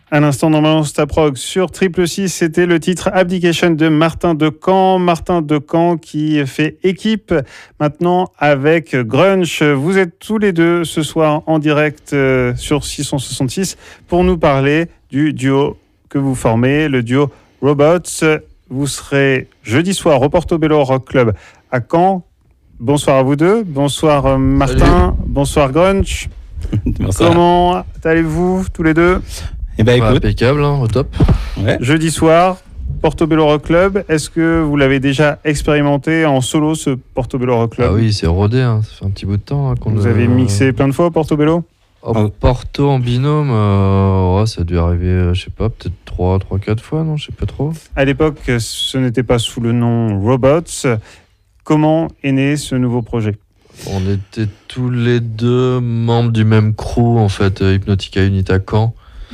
À l'instant, normalement, Staprog sur Triple 6, c'était le titre Abdication de Martin de Camp. Martin de Camp qui fait équipe maintenant avec Grunch. Vous êtes tous les deux ce soir en direct sur 666 pour nous parler du duo que vous formez, le duo Robots. Vous serez jeudi soir au Portobello Rock Club à Caen. Bonsoir à vous deux. Bonsoir Martin. Salut. Bonsoir Grunch. Bonsoir. Comment allez-vous tous les deux? Eh ben, écoute, impeccable, au top. Ouais. Jeudi soir, Portobello Rock Club. Est-ce que vous l'avez déjà expérimenté en solo, ce Portobello Rock Club? Ah oui, c'est rodé, ça fait un petit bout de temps. Qu'on vous avez mixé plein de fois au Portobello? Porto en binôme, ça a dû arriver, je sais pas, peut-être 3-4 fois, non, je sais pas trop. À l'époque, ce n'était pas sous le nom Robots. Comment est né ce nouveau projet? On était tous les deux membres du même crew, en fait, Hypnotica Unit à Caen.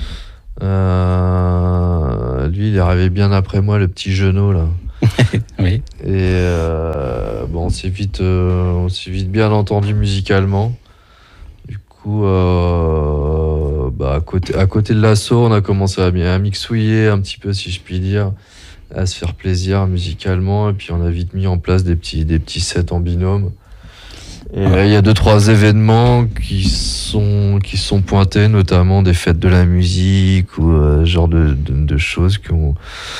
Lui, il est arrivé bien après moi, le petit Genot, là. Oui. Et on s'est vite bien entendu musicalement. Du coup, à côté de l'assaut, on a commencé à mixouiller un petit peu, si je puis dire, à se faire plaisir musicalement. Et puis, on a vite mis en place des petits sets en binôme. Et il y a 2-3 événements qui sont pointés, notamment des fêtes de la musique ou ce genre de choses qui ont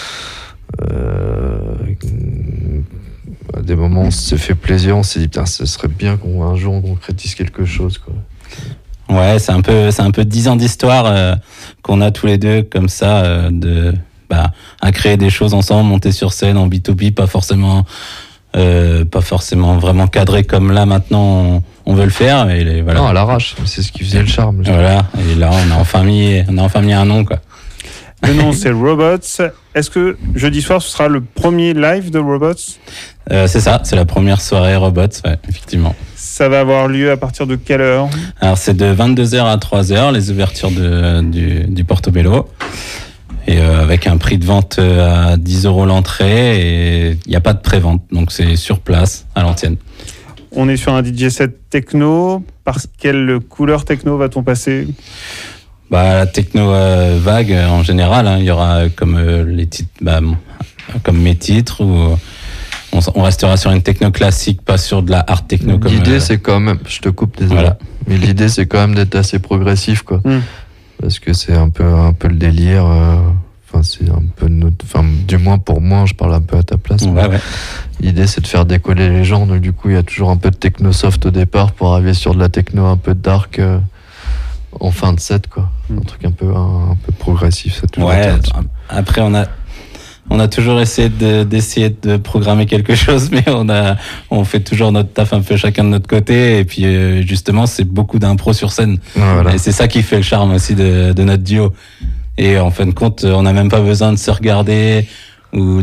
à des moments on s'est fait plaisir, on s'est dit putain, ce serait bien qu'un jour on concrétise quelque chose, quoi. Ouais, c'est un peu 10 ans d'histoire qu'on a tous les deux comme ça, à créer des choses ensemble, monter sur scène en B2B, pas forcément vraiment cadré comme là maintenant on veut le faire. Et voilà. Non, à l'arrache, c'est ce qui faisait le charme. Voilà, et là on a enfin mis un nom, quoi. Le nom c'est Robots. Est-ce que jeudi soir ce sera le premier live de Robots? C'est ça, c'est la première soirée Robots, ouais, effectivement. Ça va avoir lieu à partir de quelle heure? Alors c'est de 22h à 3h, les ouvertures du Portobello. Et avec un prix de vente à 10 € l'entrée, et il n'y a pas de pré-vente, donc c'est sur place, à l'ancienne. On est sur un DJ set techno. Par quelle couleur techno va-t-on passer? La techno vague en général, il y aura comme les titres, comme mes titres, ou on restera sur une techno classique, pas sur de la hard techno. L'idée c'est quand même, je te coupe, désolé, voilà. Mais l'idée c'est quand même d'être assez progressif, quoi. Parce que c'est un peu le délire. C'est un peu du moins pour moi, je parle un peu à ta place. Ouais. L'idée c'est de faire décoller les gens. Donc du coup, il y a toujours un peu de techno soft au départ pour arriver sur de la techno un peu dark en fin de set, quoi. Un truc un peu progressif. Ça toujours après, on a toujours essayé d'essayer de programmer quelque chose, mais on fait toujours notre taf un peu chacun de notre côté. Et puis justement, c'est beaucoup d'impro sur scène. Voilà. Et c'est ça qui fait le charme aussi de notre duo. Et en fin de compte, on n'a même pas besoin de se regarder ou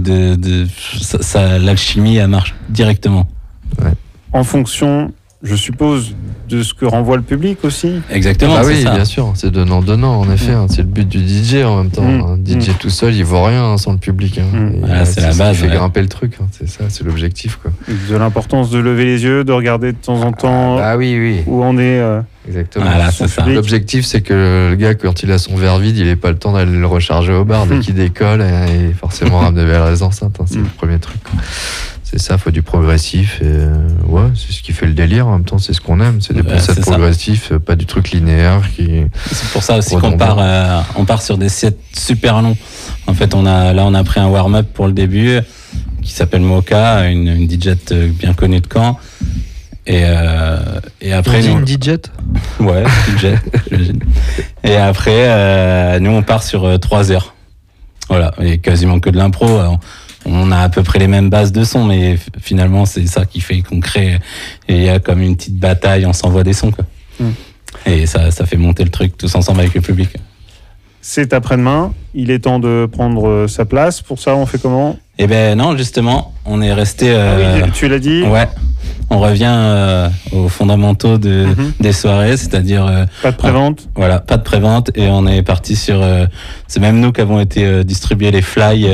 l'alchimie, elle marche directement. Ouais. En fonction, je suppose, de ce que renvoie le public aussi. Exactement. Oui, bien sûr, c'est donnant, en effet. C'est le but du DJ en même temps. Un DJ tout seul, il vaut rien sans le public. C'est la base. Il fait grimper le truc. C'est ça, c'est l'objectif, quoi. De l'importance de lever les yeux, de regarder de temps en temps où on est. Exactement. Voilà, c'est ça. L'objectif, c'est que le gars, quand il a son verre vide, il n'ait pas le temps d'aller le recharger au bar dès qu'il décolle et forcément ramener vers les enceintes. C'est le premier truc, quoi. C'est ça, il faut du progressif. Et c'est ce qui fait le délire. En même temps, c'est ce qu'on aime. C'est des presets progressifs, pas du truc linéaire. C'est pour ça aussi qu'on part sur des sets super longs. En fait, on a pris un warm-up pour le début qui s'appelle Mocha, une DJ bien connue de Caen. Et après une DJ. Ouais, DJ, j'imagine. Et après nous on part sur 3 heures. Voilà, et quasiment que de l'impro. On a à peu près les mêmes bases de son, mais finalement c'est ça qui fait qu'on crée. Et il y a comme une petite bataille, on s'envoie des sons, quoi. Et ça fait monter le truc tous ensemble avec le public. C'est après-demain, il est temps de prendre sa place. Pour ça, on fait comment? Eh ben non, justement, on est resté... oui, tu l'as dit. Ouais, on revient aux fondamentaux des soirées, c'est-à-dire... pas de prévente. Voilà, pas de prévente, et on est parti sur... c'est même nous qui avons été distribuer les fly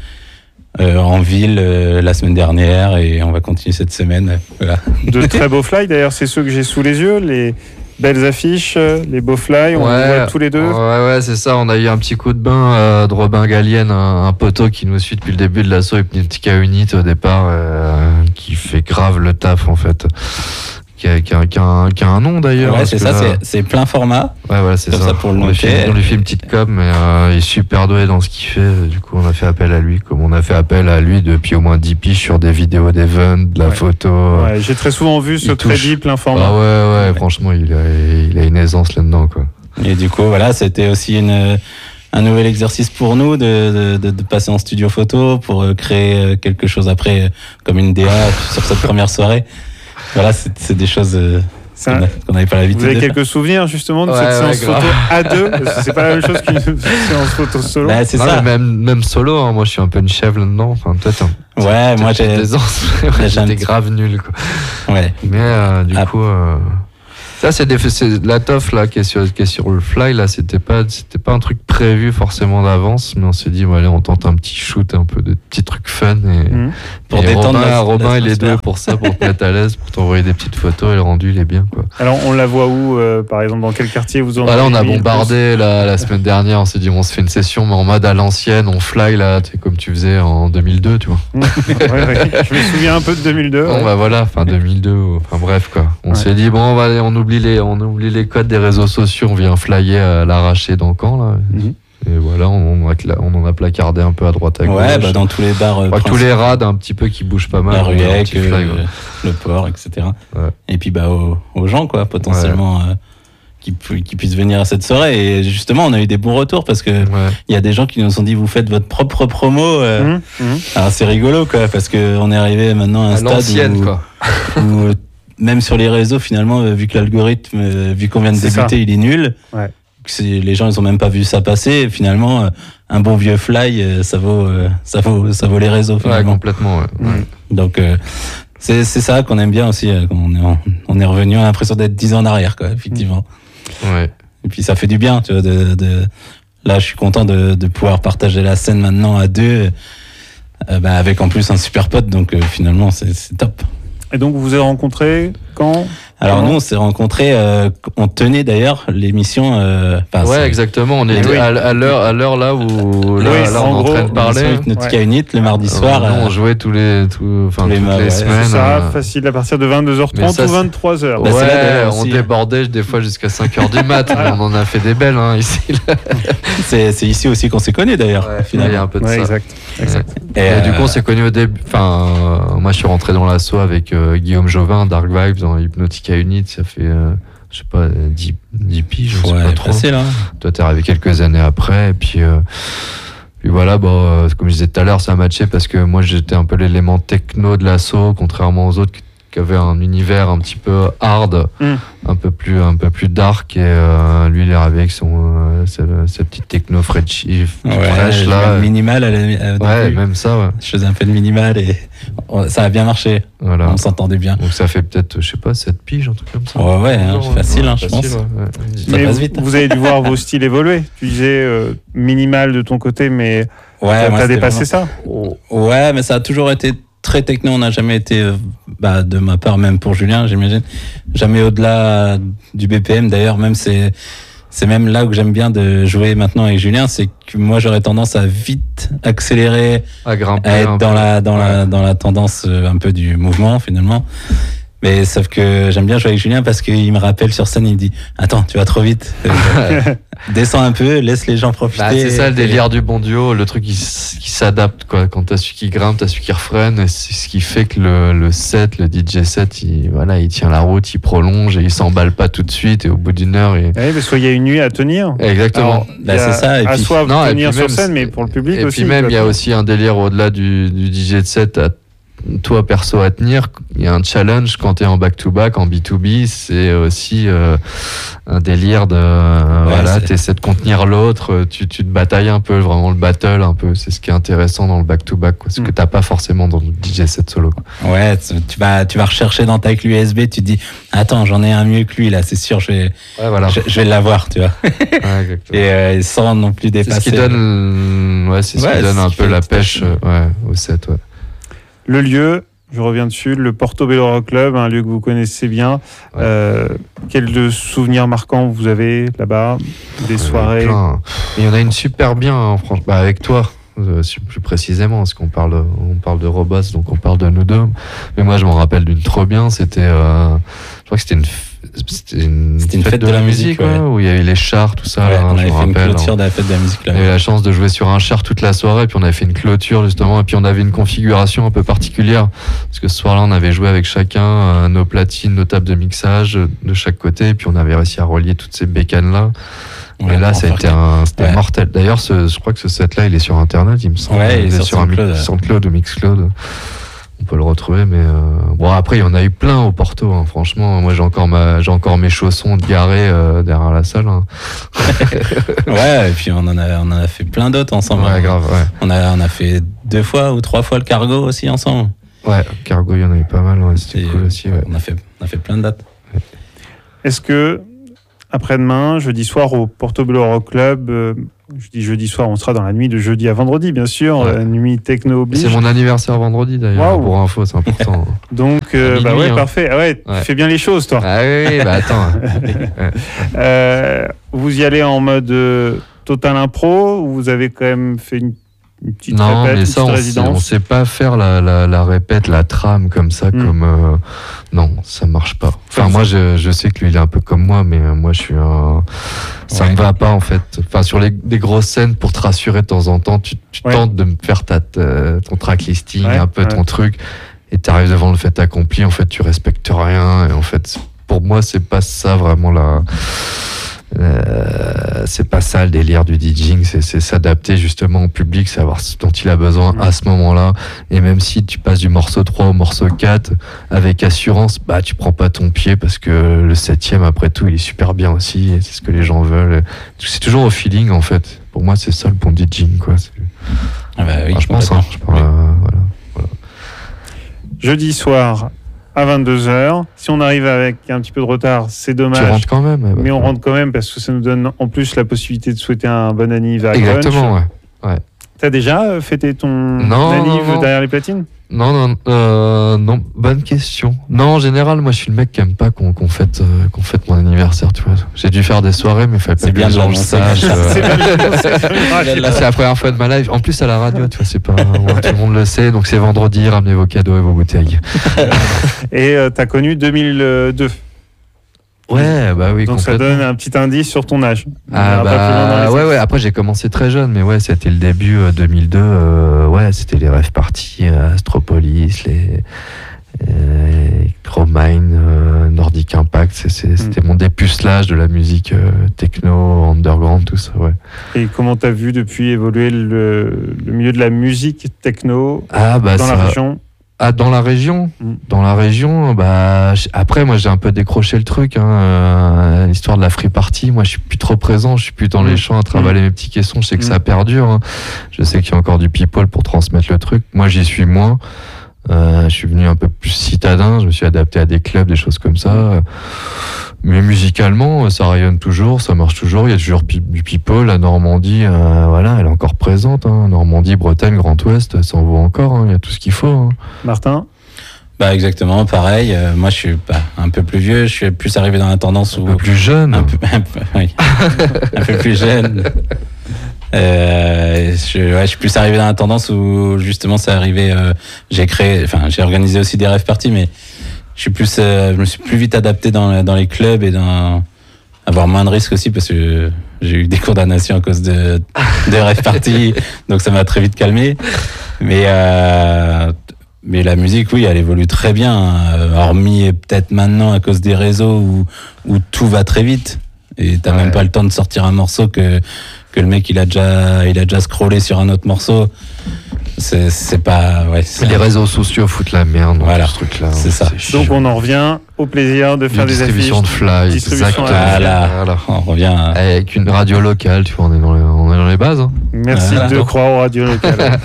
en ville la semaine dernière, et on va continuer cette semaine. Voilà. De très beaux fly, d'ailleurs, c'est ceux que j'ai sous les yeux, belles affiches, les beaux fly, on les voit tous les deux. Ouais, c'est ça. On a eu un petit coup de bain de Robin Gallienne, un poteau qui nous suit depuis le début de l'assaut, Hypnotica Unit au départ, qui fait grave le taf en fait. Qui a un nom d'ailleurs. Ouais, c'est ça, c'est plein format. Ouais, voilà, c'est ça. Pour le on lui fait une petite com, mais il est super doué dans ce qu'il fait. Du coup, on a fait appel à lui, comme on a fait appel à lui depuis au moins 10 piges sur des vidéos d'event, de la photo. Ouais, j'ai très souvent vu ce crédit plein format. Ah ouais, franchement, il a une aisance là-dedans, quoi. Et du coup, voilà, c'était aussi un nouvel exercice pour nous de passer en studio photo pour créer quelque chose après, comme une DA sur cette première soirée. Voilà, c'est des choses qu'on n'avait pas l'habitude de faire. Vous avez quelques souvenirs justement de cette séance photo à deux? Parce que c'est pas la même chose qu'une séance photo solo. Bah, c'est ça. Même solo, hein, moi je suis un peu une chèvre là-dedans. Enfin, peut-être. Ouais, moi j'étais grave nul, quoi. Ouais. Mais du coup. Ça, c'est la toffe là qui est sur le fly là, c'était pas un truc prévu forcément d'avance, mais on s'est dit allez, on tente un petit shoot, un peu de petits trucs fun pour détendre Robin il est doué pour ça, pour te mettre à l'aise, pour t'envoyer des petites photos et le rendu il est bien, quoi. Alors on la voit où par exemple, dans quel quartier vous en là on a bombardé la semaine dernière, on s'est dit on se fait une session mais en mode à l'ancienne, on fly là, comme tu faisais en 2002, tu vois. Ouais. Je me souviens un peu de 2002. Bon, bah voilà, fin 2002, enfin bref quoi. On s'est dit bon, on oublie les codes des réseaux sociaux, on vient flyer à l'arraché dans le camp là. Et voilà, on en a placardé un peu à droite à gauche. Ouais, bah dans tous les bars. Tous les rades un petit peu qui bougent pas mal. La Ruec, le port, etc. Ouais. Et puis aux gens, quoi, potentiellement, qui puissent venir à cette soirée. Et justement, on a eu des bons retours parce que il y a des gens qui nous ont dit vous faites votre propre promo. Alors c'est rigolo, quoi, parce qu'on est arrivé maintenant à un stade où même sur les réseaux, finalement, vu que l'algorithme, vu qu'on vient de débuter, il est nul. Ouais. Les gens, ils ont même pas vu ça passer. Finalement, un bon vieux fly, ça vaut les réseaux. Finalement. Ouais, complètement. Ouais. Donc, c'est ça qu'on aime bien aussi. On est revenu, on a l'impression d'être 10 ans en arrière, quoi, effectivement. Ouais. Et puis, ça fait du bien, tu vois. Là, je suis content de pouvoir partager la scène maintenant à deux, avec en plus un super pote. Donc, finalement, c'est top. Et donc, vous vous êtes rencontrés quand? Alors nous, on s'est rencontrés, on tenait d'ailleurs l'émission... ouais, exactement, on était à l'heure là où on est en train de parler. Hypnotica Unit, le mardi soir. On jouait toutes les semaines. C'est ça, facile à partir de 22h30 ou 23h. Ouais, on débordait des fois jusqu'à 5h du mat, on en a fait des belles ici. C'est ici aussi qu'on s'est connus d'ailleurs, finalement. Il y a un peu de ça. Exact. Et du coup, on s'est connus au début, moi je suis rentré dans l'assaut avec Guillaume Jovin, Dark Vibes, dans Hypnotica Unit, ça fait je sais pas 10 piges, je sais pas trop. Facile, hein. Toi t'es arrivé quelques années après, et puis voilà, comme je disais tout à l'heure, ça a matché parce que moi j'étais un peu l'élément techno de l'assaut, contrairement aux autres qui avaient un univers un petit peu hard, un peu plus dark, et lui il est arrivé avec sa petite techno fraîche là, minimal même ça. Je faisais un peu de minimal et ça a bien marché. Voilà. On s'entendait bien. Donc ça fait peut-être, je sais pas, 7 piges, un truc comme ça. Facile, je pense. Ça passe vite. Vous avez dû voir vos styles évoluer. Tu disais minimal de ton côté, mais t'as dépassé ça. Ouais, mais ça a toujours été très techno. On n'a jamais été, de ma part, même pour Julien, j'imagine, jamais au-delà du BPM. D'ailleurs, même c'est même là où j'aime bien de jouer maintenant avec Julien, c'est que moi j'aurais tendance à vite accélérer, à grimper, à être dans la tendance un peu du mouvement finalement. Mais sauf que j'aime bien jouer avec Julien parce qu'il me rappelle sur scène, il me dit attends, tu vas trop vite, descends un peu, laisse les gens profiter. C'est ça le délire du bon duo, le truc qui s'adapte, quoi. Quand t'as celui qui grimpe, t'as celui qui refreine, c'est ce qui fait que le DJ set, il tient la route, il prolonge et il s'emballe pas tout de suite, et au bout d'une heure parce qu'il y a une nuit à tenir. Exactement. Alors, c'est ça. Et puis, soit tenir sur scène, mais pour le public aussi. Et puis même, il y a aussi un délire au-delà du DJ set toi perso à tenir. Il y a un challenge quand t'es en back-to-back, en B2B, c'est aussi un délire de t'essaies de contenir l'autre, tu te batailles un peu, vraiment le battle un peu, c'est ce qui est intéressant dans le back-to-back, ce que t'as pas forcément dans le DJ set solo, quoi. Ouais, tu vas rechercher dans ta clé USB, tu te dis attends, j'en ai un mieux que lui là, c'est sûr, je vais l'avoir, tu vois. Et sans non plus dépasser. C'est ce qui donne un peu la pêche au set, Le lieu, je reviens dessus, le Portobello Rock Club, un lieu que vous connaissez bien. Ouais. Quels souvenirs marquants vous avez là-bas, des soirées? Il y en a une super bien, hein, franchement, avec toi. Plus précisément, parce on parle de Robas, donc on parle de nous deux. Mais moi, je m'en rappelle d'une trop bien. C'était, je crois que c'était une fête de la musique, ouais. Où il y avait les chars, tout ça. Ouais, là, on avait fait une clôture de la fête de la musique. Là, on avait la chance de jouer sur un char toute la soirée, puis on avait fait une clôture justement, et puis on avait une configuration un peu particulière, parce que ce soir-là, on avait joué avec chacun nos platines, nos tables de mixage de chaque côté, et puis on avait réussi à relier toutes ces bécanes-là. Ouais, et là, c'était mortel. D'ailleurs, je crois que ce set-là, il est sur Internet, il me semble. Ouais, il est sur SoundCloud ou Mixcloud. On peut le retrouver, mais bon, après, il y en a eu plein au Porto, hein, franchement. Moi, j'ai encore mes chaussons de garés derrière la salle. Hein. Ouais, et puis on en a fait plein d'autres ensemble. Ouais, grave, ouais. On a fait 2 fois ou 3 fois le Cargo aussi ensemble. Ouais, Cargo, il y en a eu pas mal, ouais, c'était cool aussi. Ouais. On a fait plein de dates. Ouais. Est-ce que après-demain, jeudi soir au Portobello Rock Club, je dis jeudi soir, on sera dans la nuit de jeudi à vendredi, bien sûr, ouais. La nuit techno oblige. C'est mon anniversaire vendredi d'ailleurs, pour info, c'est important. Donc, bah ouais, hein. Parfait. Ah ouais, tu fais bien les choses, toi. Ah oui, bah attends. Vous y allez en mode total impro ou vous avez quand même fait une petite répète, mais ça, une petite résidence? On sait pas faire la répète, la trame comme ça, comme non, ça marche pas. Enfin, moi, je sais que lui, il est un peu comme moi, mais moi, je suis ça me va pas en fait. Enfin, sur des grosses scènes, pour te rassurer de temps en temps, tu tentes de me faire ton track listing, un peu ton truc, et tu arrives devant le fait accompli. En fait, tu respectes rien. Et en fait, pour moi, c'est pas ça vraiment c'est pas ça le délire du DJing, c'est s'adapter justement au public, savoir ce dont il a besoin à ce moment-là. Et même si tu passes du morceau 3 au morceau 4 avec assurance, bah tu prends pas ton pied, parce que le 7e après tout il est super bien aussi, et c'est ce que les gens veulent. C'est toujours au feeling en fait. Pour moi c'est ça le bon DJing, quoi. Ah bah oui, je pense, hein, voilà. Jeudi soir à 22h. Si on arrive avec un petit peu de retard, c'est dommage. Tu rentres quand même. Mais on rentre quand même, parce que ça nous donne en plus la possibilité de souhaiter un bon anniversaire. Exactement, ouais. T'as déjà fêté ton anniv derrière les platines? Non, bonne question. Non, en général, moi je suis le mec qui aime pas qu'on fête mon anniversaire, tu vois. J'ai dû faire des soirées, mais il fallait pas bien que les gens le sachent. C'est la première fois de ma life. En plus, à la radio, tu vois, c'est pas. Tout le monde le sait, donc c'est vendredi, ramenez vos cadeaux et vos bouteilles. Et t'as connu 2002. Ouais, bah oui. Donc ça donne un petit indice sur ton âge. Ouais. Après j'ai commencé très jeune, mais ouais, c'était le début 2002. Ouais, c'était les rave parties, Astropolis, les Chromine, Nordic Impact. C'était mon dépucelage de la musique techno, underground, tout ça. Ouais. Et comment t'as vu depuis évoluer le milieu de la musique techno dans la région? Dans la région, après moi j'ai un peu décroché le truc, hein, l'histoire de la free party. Moi je suis plus trop présent, je suis plus dans les champs à travailler mes petits caissons. Je sais que ça perdure, hein. Je sais qu'il y a encore du people pour transmettre le truc. Moi j'y suis moins. Je suis venu un peu plus citadin, je me suis adapté à des clubs, des choses comme ça. Mais musicalement, ça rayonne toujours, ça marche toujours. Il y a toujours du people. La Normandie, voilà, elle est encore présente. Hein. Normandie, Bretagne, Grand Ouest, ça en vaut encore. Hein. Il y a tout ce qu'il faut. Hein. Martin? Bah exactement, pareil. Moi, je suis un peu plus vieux. Je suis plus arrivé dans la tendance où un peu plus jeune. Oui. Un peu plus jeune. Je suis plus arrivé dans la tendance où justement ça arrivait. J'ai organisé aussi des rave parties, mais je me suis plus vite adapté dans les clubs et avoir moins de risques aussi, parce que j'ai eu des condamnations à cause de rave parties, donc ça m'a très vite calmé. Mais la musique, oui, elle évolue très bien, hormis peut-être maintenant à cause des réseaux où tout va très vite et t'as même pas le temps de sortir un morceau que le mec il a déjà scrollé sur un autre morceau. C'est pas les réseaux sociaux foutent la merde dans ce truc là. C'est ça. Donc on en revient au plaisir de faire des affiches. Distribution de fly, exactement. Voilà. On revient avec une radio locale, tu vois, on est dans les bases. Hein. Merci de croire aux radios locales.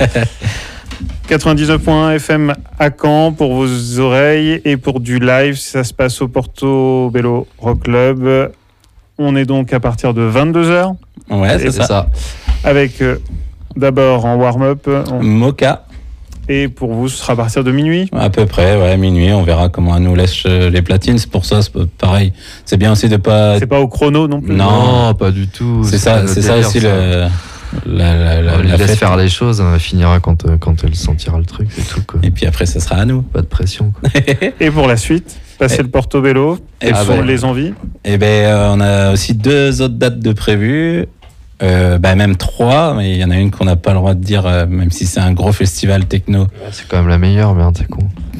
99.1 FM à Caen pour vos oreilles et pour du live, ça se passe au Portobello Rock Club. On est donc à partir de 22h. Ouais, c'est ça. Avec d'abord en warm-up Mocha. Et pour vous, ce sera à partir de minuit? À peu près, ouais, minuit. On verra comment elle nous lèche les platines. C'est pour ça, c'est pareil. C'est bien aussi de pas. C'est pas au chrono non plus? Non, pas du tout. C'est ça aussi on lui laisse fête. faire les choses, elle finira quand elle sentira le truc, c'est tout, quoi. Et puis après, ça sera à nous. Pas de pression, quoi. Et pour la suite, passer le Portobello, quelles sont les envies? Eh ben, on a aussi 2 autres dates de prévues. Même 3, mais il y en a une qu'on n'a pas le droit de dire, même si c'est un gros festival techno. C'est quand même la meilleure, merde, c'est con.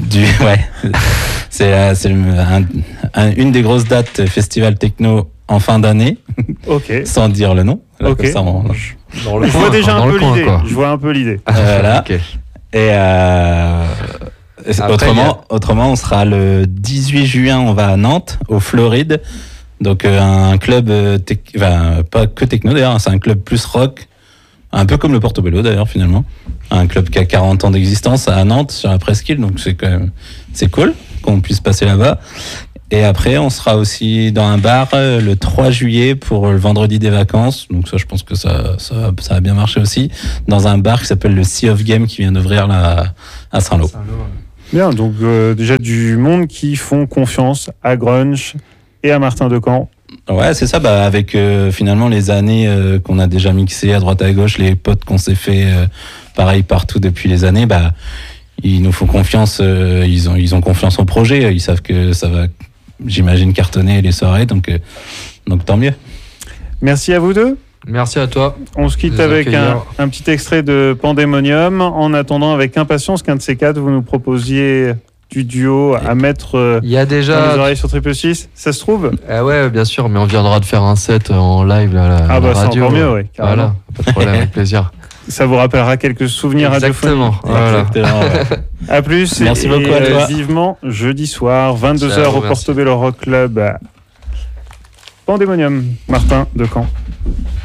C'est une des grosses dates festival techno en fin d'année, sans dire le nom. Là, Ok. ça, Je vois déjà un peu l'idée. Je vois un peu l'idée. Voilà. Okay. Et Après, autrement, on sera le 18 juin, on va à Nantes, au Floride. Donc un club, pas que techno d'ailleurs, c'est un club plus rock, un peu comme le Portobello d'ailleurs finalement. Un club qui a 40 ans d'existence à Nantes, sur la Presqu'île, donc c'est cool qu'on puisse passer là-bas. Et après, on sera aussi dans un bar le 3 juillet pour le vendredi des vacances. Donc ça, je pense que ça a bien marché aussi. Dans un bar qui s'appelle le Sea of Game qui vient d'ouvrir là à Saint-Lô. Bien, donc déjà du monde qui font confiance à Grunge et à Martin de Camp. Ouais, c'est ça. Avec finalement les années qu'on a déjà mixées à droite à gauche, les potes qu'on s'est fait pareil partout depuis les années, ils nous font confiance. Ils ont confiance au projet. Ils savent que ça va, j'imagine, cartonner les soirées. Donc tant mieux. Merci à vous deux. Merci à toi. On se quitte avec un petit extrait de Pandemonium. En attendant, avec impatience qu'un de ces 4, vous nous proposiez du duo à mettre il y a déjà dans les oreilles sur Triple 6. Ça se trouve? Ouais, bien sûr, mais on viendra de faire un set en live là, à la radio. C'est encore mieux, oui. Voilà, pas de problème, avec plaisir. Ça vous rappellera quelques souvenirs radiophoniques. Exactement. À plus. Merci beaucoup à toi. Vivement jeudi soir, 22h au Portobello Rock Club. Pandemonium, Martin de Camp.